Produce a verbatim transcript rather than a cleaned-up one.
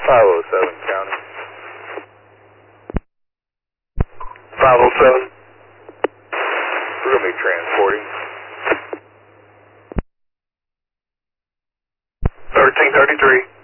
five oh seven County. five oh seven. We're going to be transporting. thirteen thirty-three.